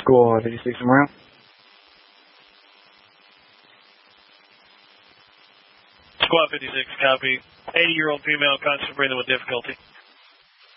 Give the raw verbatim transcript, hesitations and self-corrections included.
Squad fifty-six around. Squad fifty-six, copy. eighty-year-old female, constant breathing with difficulty.